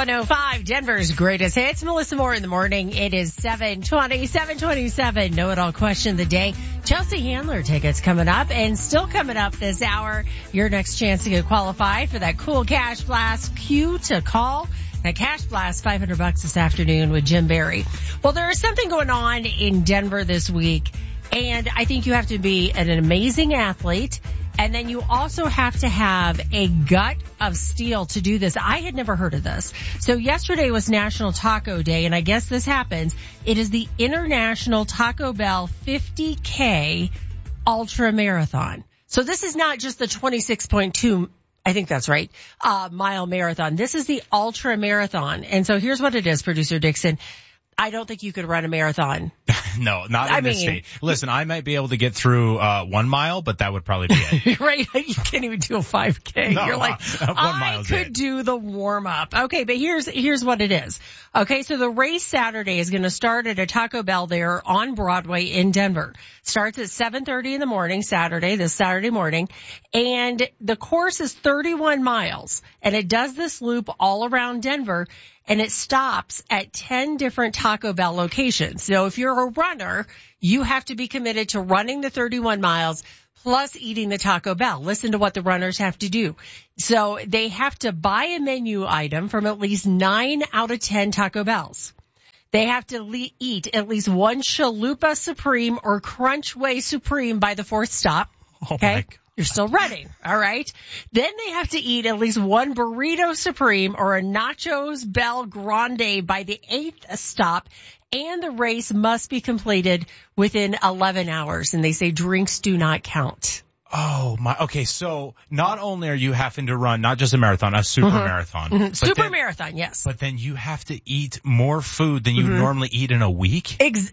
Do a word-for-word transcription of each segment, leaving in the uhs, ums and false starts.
one oh five, Denver's greatest hits. Melissa Moore in the morning. It is seven twenty, seven twenty-seven. Know-it-all question of the day. Chelsea Handler tickets coming up, and still coming up this hour, your next chance to get qualified for that cool Cash Blast queue to call. That Cash Blast, five hundred bucks this afternoon with Jim Barry. Well, there is something going on in Denver this week, and I think you have to be an amazing athlete, and then you also have to have a gut of steel to do this. I had never heard of this. So yesterday was National Taco Day, and I guess this happens. It is the International Taco Bell fifty K Ultra Marathon. So this is not just the twenty-six point two, I think that's right, uh, mile marathon. This is the Ultra Marathon. And so here's what it is, Producer Dixon. I don't think you could run a marathon. No, not in I this mean, state. Listen, I might be able to get through uh one mile, but that would probably be it. Right? You can't even do a five K. No, You're like, uh, one I mile's could it. do the warm up. Okay, but here's here's what it is. Okay, so the race Saturday is going to start at a Taco Bell there on Broadway in Denver. Starts at seven thirty in the morning Saturday, this Saturday morning, and the course is thirty-one miles, and it does this loop all around Denver. And it stops at ten different Taco Bell locations. So if you're a runner, you have to be committed to running the thirty-one miles plus eating the Taco Bell. Listen to what the runners have to do. So they have to buy a menu item from at least nine out of ten Taco Bells. They have to le- eat at least one Chalupa Supreme or Crunchway Supreme by the fourth stop. Oh Okay. my God. You're still running, all right? Then they have to eat at least one Burrito Supreme or a Nachos Bell Grande by the eighth stop, and the race must be completed within eleven hours. And they say drinks do not count. Oh my, okay, so not only are you having to run not just a marathon, a super Mm-hmm. marathon. Mm-hmm. but Super then, marathon, yes. But then you have to eat more food than you Mm-hmm. normally eat in a week? Ex-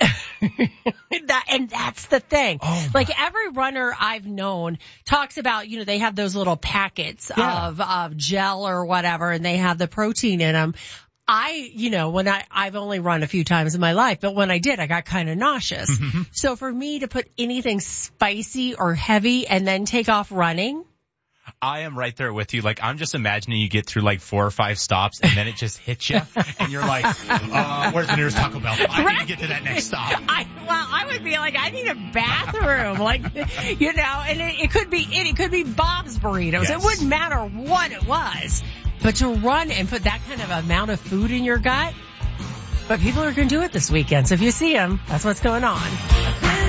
that, and that's the thing. Oh like every runner I've known talks about, you know, they have those little packets Yeah. of, of gel or whatever, and they have the protein in them. I, you know, when I, I've only run a few times in my life, but when I did, I got kind of nauseous. So for me to put anything spicy or heavy and then take off running, I am right there with you. Like, I'm just imagining you get through like four or five stops and then it just hits you and you're like, uh, where's the nearest Taco Bell? I need to get to that next stop. I, well, I would be like, I need a bathroom, like, you know, and it, it could be, it, it could be Bob's Burritos. Yes. It wouldn't matter what it was, but to run and put that kind of amount of food in your gut, but people are going to do it this weekend. So if you see them, that's what's going on.